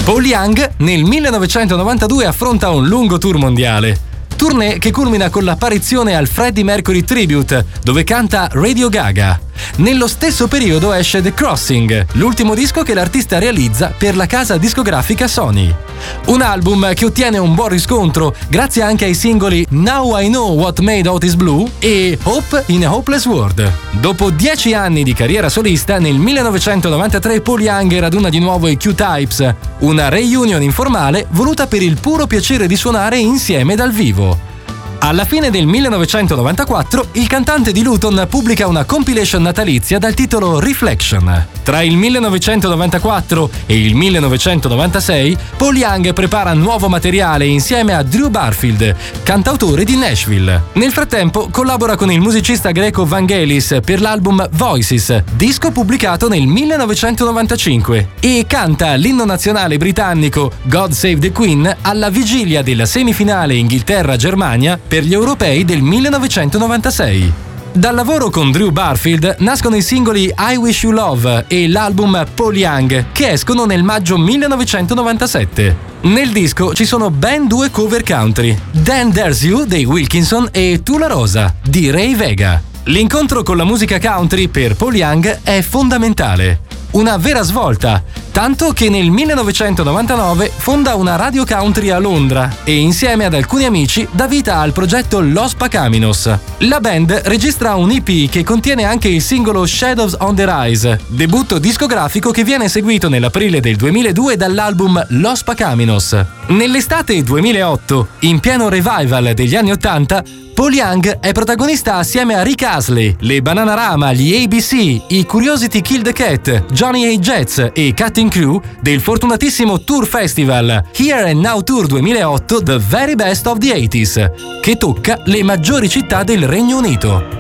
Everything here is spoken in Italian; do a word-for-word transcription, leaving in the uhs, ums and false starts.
Paul Young nel millenovecentonovantadue affronta un lungo tour mondiale. Tournée che culmina con l'apparizione al Freddie Mercury Tribute, dove canta Radio Gaga. Nello stesso periodo esce The Crossing, l'ultimo disco che l'artista realizza per la casa discografica Sony. Un album che ottiene un buon riscontro grazie anche ai singoli Now I Know What Made Otis Blue e Hope in a Hopeless World. Dopo dieci anni di carriera solista, nel millenovecentonovantatré Paul Young raduna di nuovo i Q-Types, una reunion informale voluta per il puro piacere di suonare insieme dal vivo. Alla fine del millenovecentonovantaquattro, il cantante di Luton pubblica una compilation natalizia dal titolo Reflection. Tra il millenovecentonovantaquattro e il millenovecentonovantasei, Paul Young prepara nuovo materiale insieme a Drew Barfield, cantautore di Nashville. Nel frattempo, collabora con il musicista greco Vangelis per l'album Voices, disco pubblicato nel millenovecentonovantacinque, e canta l'inno nazionale britannico God Save the Queen alla vigilia della semifinale Inghilterra-Germania per gli europei del millenovecentonovantasei. Dal lavoro con Drew Barfield nascono i singoli I Wish You Love e l'album Paul Young, che escono nel maggio millenovecentonovantasette. Nel disco ci sono ben due cover country, Then There's You dei Wilkinson e Tu la Rosa di Ray Vega. L'incontro con la musica country per Paul Young è fondamentale. Una vera svolta, tanto che nel millenovecentonovantanove fonda una radio country a Londra e insieme ad alcuni amici dà vita al progetto Los Pacaminos. La band registra un E P che contiene anche il singolo Shadows on the Rise, debutto discografico che viene seguito nell'aprile del duemiladue dall'album Los Pacaminos. Nell'estate duemilaotto, in pieno revival degli anni ottanta, Paul Young è protagonista assieme a Rick Astley, le Bananarama, gli A B C, i Curiosity Kill the Cat, Johnny A. Jets e Cutting Crew del fortunatissimo Tour Festival Here and Now Tour duemilaotto The Very Best of the ottanta, che tocca le maggiori città del Regno Unito.